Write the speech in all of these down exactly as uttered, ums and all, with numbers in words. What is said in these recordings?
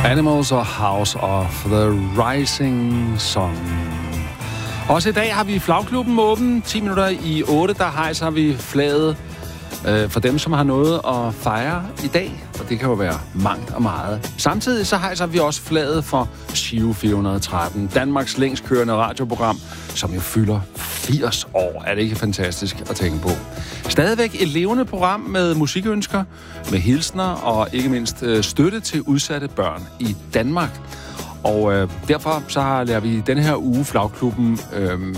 Animals og House of the Rising Sun. Også i dag har vi flagklubben åben. ti minutter i otte, der hejser vi flaget øh, for dem, som har noget at fejre i dag. Og det kan jo være mangt og meget. Samtidig så hejser vi også flaget for Giro fire hundrede og tretten. Danmarks længst kørende radioprogram, som jo fylder firs år. Er det ikke fantastisk at tænke på? Stadigvæk et levende program med musikønsker, med hilsner og ikke mindst øh, støtte til udsatte børn i Danmark. Og øh, derfor så har lært vi denne her uge flagklubben øh,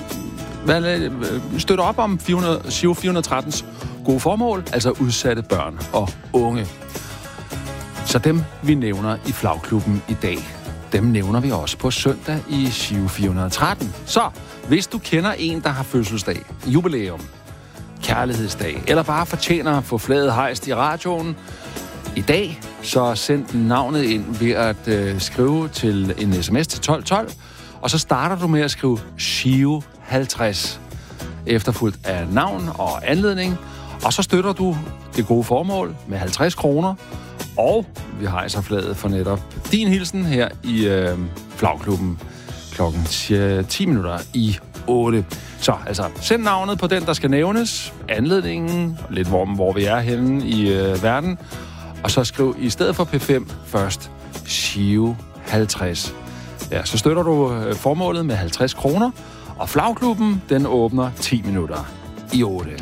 støtte op om Giro fire hundrede og trettens gode formål, altså udsatte børn og unge. Så dem, vi nævner i flagklubben i dag, dem nævner vi også på søndag i Giro fire hundrede og tretten. Så hvis du kender en, der har fødselsdag, jubilæum, kærlighedsdag, eller bare fortjener at få flaget hejst i radioen i dag, så send navnet ind ved at øh, skrive til en sms til tolv tolv, og så starter du med at skrive Giro halvtreds, efterfulgt af navn og anledning, og så støtter du det gode formål med halvtreds kroner, og vi hejser flaget for netop din hilsen her i øh, flagklubben klokken ti minutter i otte. Så altså, send navnet på den, der skal nævnes, anledningen, lidt hvor, hvor vi er henne i øh, verden, og så skriv i stedet for P fem først Giro halvtreds. Ja, så støtter du øh, formålet med halvtreds kroner, og flagklubben, den åbner ti minutter i otte.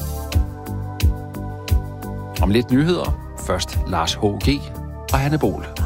Om lidt nyheder. Først Lars H G og Hanne Bol.